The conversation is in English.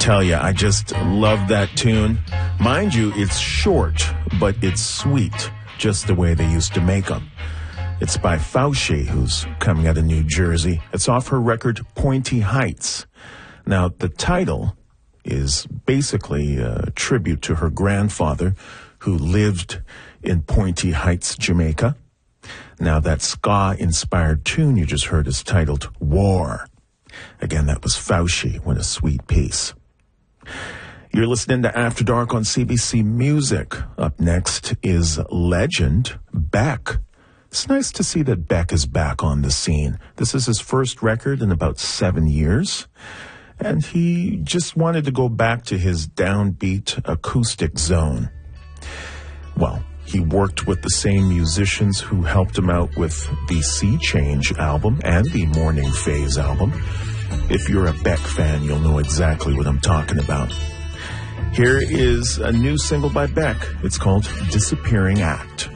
tell you, I just love that tune. Mind you, it's short, but it's sweet, just the way they used to make them. It's by Fauci, who's coming out of New Jersey. It's off her record, Pointy Heights. Now, the title is basically a tribute to her grandfather, who lived in Pointy Heights, Jamaica. Now, that ska-inspired tune you just heard is titled War. Again, that was Fauci, What a Sweet Piece. You're listening to After Dark on CBC Music. Up next is legend Beck. It's nice to see that Beck is back on the scene. This is his first record in about 7 years. And he just wanted to go back to his downbeat acoustic zone. Well, he worked with the same musicians who helped him out with the Sea Change album and the Morning Phase album. If you're a Beck fan, you'll know exactly what I'm talking about. Here is a new single by Beck. It's called Disappearing Act.